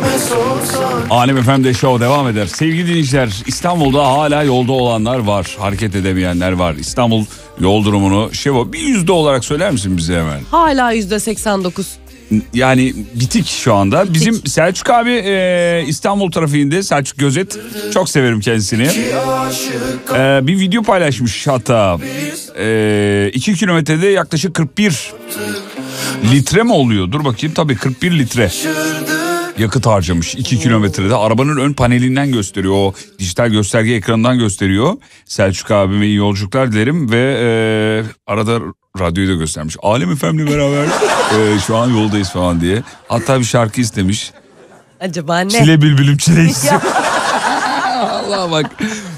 Alem FM'de show devam eder. Sevgili dinleyiciler, İstanbul'da hala yolda olanlar var. Hareket edemeyenler var. İstanbul yol durumunu bir yüzde olarak söyler misin bize hemen? Hala %89. Yani bitik şu anda. Bitik. Bizim Selçuk abi İstanbul trafiğinde, Selçuk Gözet, çok severim kendisini. Bir video paylaşmış hatta. 2 kilometrede yaklaşık 41 litre mi oluyor? Dur bakayım, tabii 41 litre yakıt harcamış 2 kilometrede. Arabanın ön panelinden gösteriyor, o dijital gösterge ekranından gösteriyor. Selçuk abime iyi yolculuklar dilerim ve arada radyoyu da göstermiş. Alem FM'le beraber şu an yoldayız falan diye. Hatta bir şarkı istemiş. Acaba ne? Çile bülbülüm çile istiyor. Allah bak.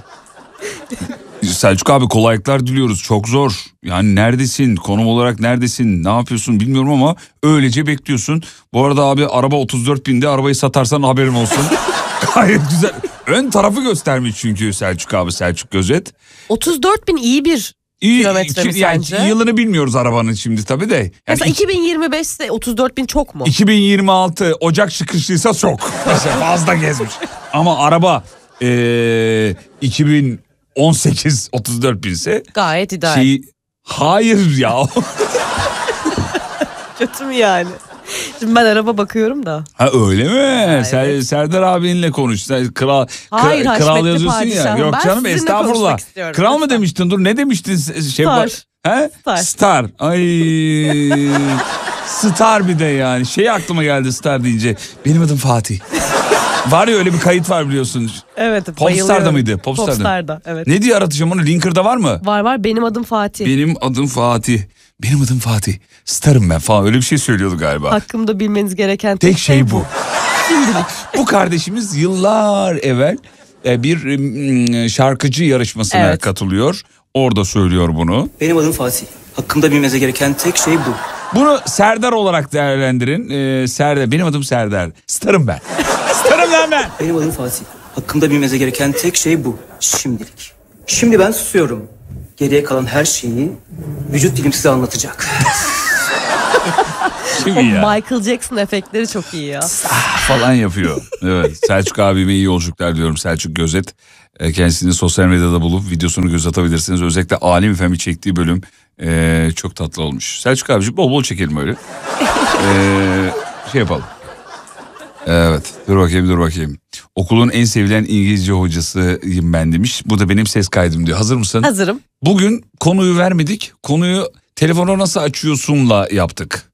Selçuk abi, kolaylıklar diliyoruz. Çok zor. Yani neredesin? Konum olarak neredesin? Ne yapıyorsun bilmiyorum ama öylece bekliyorsun. Bu arada abi, araba 34.000'de, arabayı satarsan haberim olsun. Gayet güzel. Ön tarafı göstermiş çünkü Selçuk abi, Selçuk Gözet. 34.000 iyi bir kilometre mi sence? Yani yılını bilmiyoruz arabanın şimdi tabii de. Yani mesela 2025'te 34.000 çok mu? 2026 Ocak çıkışlıysa çok. Mesela fazla gezmiş. Ama araba 2018 34.000 ise gayet ideal. Hayır ya. Kötü mü yani? Şimdi ben araba bakıyorum da. Ha öyle mi? Evet. Serdar abinle konuş. Kral yazıyorsun padişahım. ya. Yok ben canım, estağfurullah. Kral mı demiştin? Dur, ne demiştin? Star. He? Star. Ay. Star bir de yani. Aklıma geldi Star deyince. Benim adım Fatih. Var ya, öyle bir kayıt var biliyorsun. Evet, Popstar'da mıydı? Popstar'da, evet. Ne diye aratacağım onu? Linker'da var mı? Var. Benim adım Fatih. Benim adım Fatih. Benim adım Fatih. Starım ben falan, öyle bir şey söylüyordu galiba. Hakkımda bilmeniz gereken tek şey bu. Bu kardeşimiz yıllar evvel bir şarkıcı yarışmasına katılıyor. Orada söylüyor bunu. Benim adım Fatih. Hakkımda bilmeniz gereken tek şey bu. Bunu Serdar olarak değerlendirin. Serdar. Benim adım Serdar. Starım ben. Starım lan ben. Benim adım Fatih. Hakkımda bilmeniz gereken tek şey bu. Şimdilik. Şimdi ben susuyorum. Geriye kalan her şeyi vücut dilim size anlatacak. Şimdi ya. Michael Jackson efektleri çok iyi ya. Falan yapıyor. Evet. Selçuk abime iyi yolculuklar diyorum. Selçuk Gözet. Kendisini sosyal medyada bulup videosunu göz atabilirsiniz. Özellikle Alem FM'i çektiği bölüm çok tatlı olmuş. Selçuk abici, bol bol çekelim öyle. Yapalım. Evet, dur bakayım. Okulun en sevilen İngilizce hocasıyım ben demiş. Bu da benim ses kaydım diyor. Hazır mısın? Hazırım. Bugün konuyu vermedik. Konuyu telefonu nasıl açıyorsunla yaptık.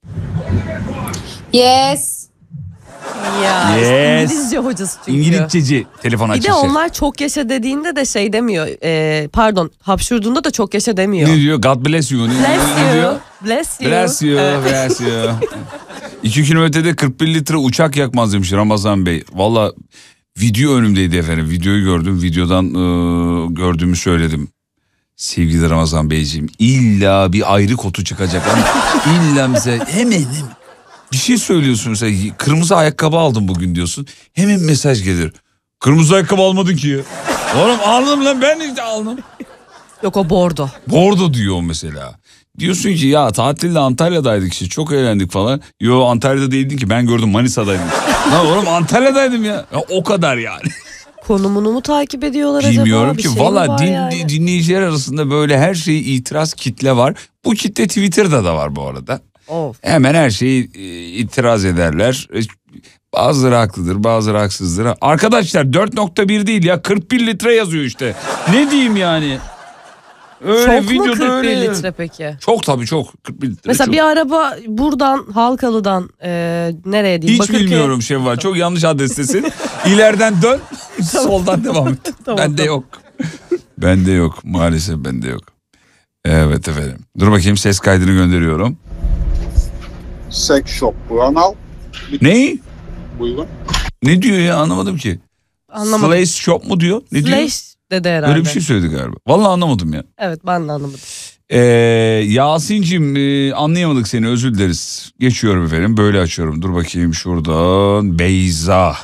Yes. Ya yes. İngilizce hocası çünkü. İngilizceci telefon açışı. Bir de onlar çok yaşa dediğinde de demiyor. Hapşurduğunda da çok yaşa demiyor. Ne diyor? God bless you. Ne diyor? Bless you. Bless you. Evet. Bless you. 2 kilometrede 41 litre uçak yakmaz demiş Ramazan Bey. Valla video önümdeydi efendim. Videoyu gördüm. Videodan gördüğümü söyledim. Sevgili Ramazan Beyciğim, illa bir ayrı kotu çıkacak. İlla mesela hemen bir şey söylüyorsun mesela, kırmızı ayakkabı aldım bugün diyorsun. Hemen mesaj gelir. Kırmızı ayakkabı almadın ki ya. Oğlum aldım lan, ben işte aldım. Yok, o bordo. Bordo diyor mesela. Diyorsun ki ya tatilde Antalya'daydık işte, çok eğlendik falan. Yo, Antalya'da değildin ki, ben gördüm Manisa'daydım. Lan oğlum Antalya'daydım ya. O kadar yani. Konumunu mu takip ediyorlar bilmiyorum acaba? Bilmiyorum ki valla yani. Dinleyiciler arasında böyle her şeyi itiraz kitle var. Bu kitle Twitter'da da var bu arada. Of. Hemen her şeyi itiraz ederler. Bazıları haklıdır, bazıları haksızdır. Arkadaşlar 4.1 değil ya, 41 litre yazıyor işte. Ne diyeyim yani? Öyle çok mu 41 öyle. litre peki? Çok tabii çok. 41 litre mesela çok. Bir araba buradan Halkalı'dan nereye diyeyim? Hiç bilmiyorum Şevval, çok yanlış adrestesin. İleriden dön, soldan devam et. Bende yok. Bende yok, maalesef bende yok. Evet efendim. Dur bakayım, ses kaydını gönderiyorum. Sex shop Buranal. Ne? Buyurun. Ne diyor ya, anlamadım ki. Anlamadım. Slash shop mu diyor? Ne diyor? Slash dedi herhalde. Öyle bir şey söyledi galiba. Vallahi anlamadım ya. Evet, ben de anlamadım. Yasin'cim anlayamadık seni, özür dileriz. Geçiyorum efendim, böyle açıyorum. Dur bakayım şuradan. Beyza.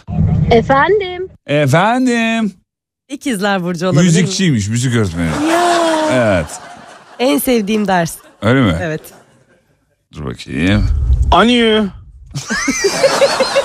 Efendim. İkizler Burcu olabilir Müzikçiymiş, müzik öğretmeni. Ya. Evet. En sevdiğim ders. Öyle mi? Evet. Dur bakayım. Anne.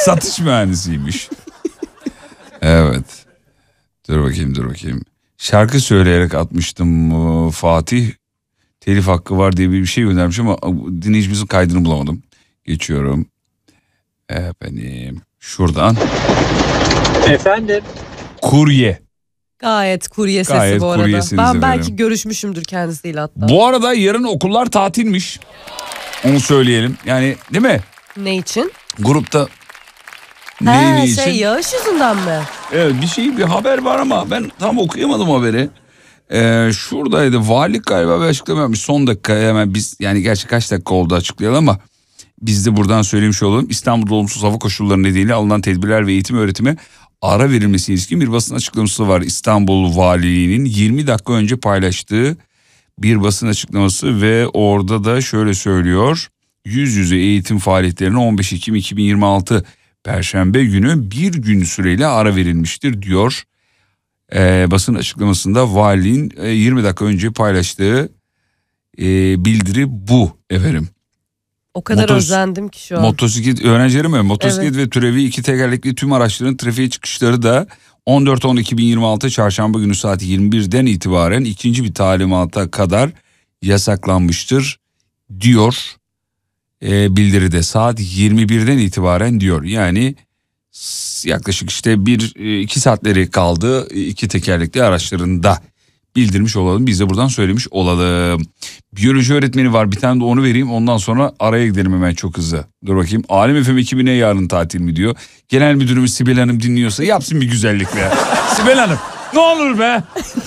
Satış mühendisiymiş. Evet. Dur bakayım. Şarkı söyleyerek atmıştım Fatih. Telif hakkı var diye bir şey göndermiş ama dinleyicimizin kaydını bulamadım. Geçiyorum. Efendim. Şuradan. Efendim. Kurye. Gayet kurye sesi Gayet bu arada. kuryesiniz Ben belki efendim. görüşmüşümdür kendisiyle hatta. Bu arada yarın okullar tatilmiş. Onu söyleyelim. Yani değil mi? Ne için? Grupta ne için? Yağış yüzünden mi? Evet bir haber var ama ben tam okuyamadım haberi. Şuradaydı valilik galiba bir açıklama yapmış. Son dakika hemen biz yani gerçi kaç dakika oldu açıklayalım ama biz de buradan söylemiş olalım. İstanbul'da olumsuz hava koşulları nedeniyle alınan tedbirler ve eğitim öğretime ara verilmesine ilişkin bir basın açıklaması var. İstanbul Valiliği'nin 20 dakika önce paylaştığı bir basın açıklaması ve orada da şöyle söylüyor. Yüz yüze eğitim faaliyetlerine 15 Ekim 2026 Perşembe günü bir gün süreyle ara verilmiştir diyor. Basın açıklamasında valiliğin 20 dakika önce paylaştığı bildiri bu efendim. O kadar özendim ki şu an. Motosiklet öğrencileri mi? Motosiklet Evet. ve türevi iki tekerlekli tüm araçların trafiğe çıkışları da 14-10-2026 Çarşamba günü saat 21'den itibaren ikinci bir talimata kadar yasaklanmıştır diyor. Bildiride saat 21'den itibaren diyor. Yani yaklaşık işte 1-2 saatleri kaldı iki tekerlekli araçlarında bildirmiş olalım. Biz de buradan söylemiş olalım. Biyoloji öğretmeni var, bir tane de onu vereyim, ondan sonra araya gidelim hemen çok hızlı. Dur bakayım. Alem FM ekibine yarın tatil mi diyor. Genel müdürümüz Sibel Hanım dinliyorsa yapsın bir güzellik be. Sibel Hanım ne olur be.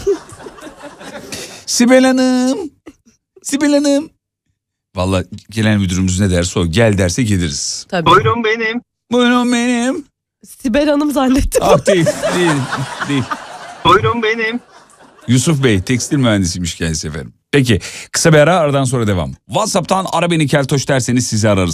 Sibel Hanım. Vallahi genel müdürümüz ne derse o, gel derse geliriz. Tabii. Buyurun benim. Sibel Hanım zannettim. Ah değil. Buyurun benim. Yusuf Bey tekstil mühendisiymiş kendisi efendim. Peki kısa bir aradan sonra devam. WhatsApp'tan ara beni Keltoş derseniz sizi ararız.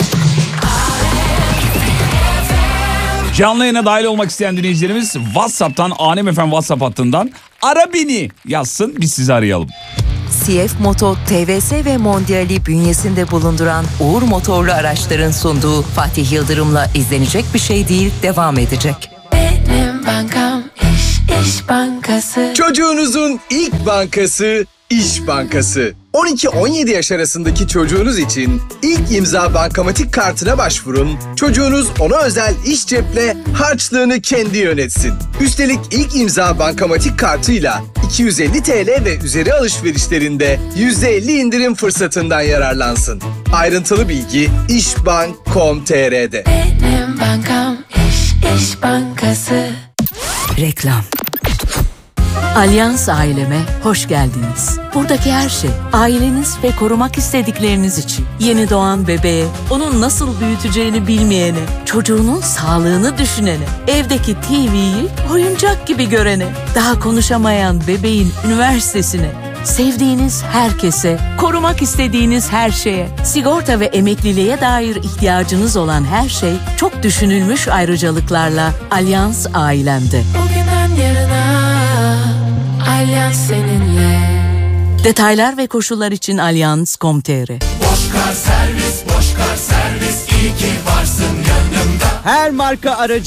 Canlı yayına dahil olmak isteyen dinleyicilerimiz WhatsApp'tan Alem FM WhatsApp hattından ara beni yazsın, biz sizi arayalım. CF Moto, TVS ve Mondial'i bünyesinde bulunduran Uğur Motorlu Araçların sunduğu Fatih Yıldırım'la izlenecek bir şey değil devam edecek. Benim bankam İş Bankası. Çocuğunuzun ilk bankası İş Bankası. 12-17 yaş arasındaki çocuğunuz için ilk imza bankamatik kartına başvurun. Çocuğunuz ona özel iş ceple harçlığını kendi yönetsin. Üstelik ilk imza bankamatik kartıyla 250 TL ve üzeri alışverişlerinde %50 indirim fırsatından yararlansın. Ayrıntılı bilgi işbank.com.tr'de. Benim bankam İş Bankası. Reklam. Alyans aileme hoş geldiniz. Buradaki her şey aileniz ve korumak istedikleriniz için. Yeni doğan bebeğe, onun nasıl büyüteceğini bilmeyene, çocuğunun sağlığını düşünene, evdeki TV'yi oyuncak gibi görene, daha konuşamayan bebeğin üniversitesine, sevdiğiniz herkese, korumak istediğiniz her şeye, sigorta ve emekliliğe dair ihtiyacınız olan her şey çok düşünülmüş ayrıcalıklarla Alyans ailemde. Bugünden yarına Alyans seninle. Detaylar ve koşullar için alyans.com.tr. Boşkar servis, iyi ki varsın yanımda. Her marka aracı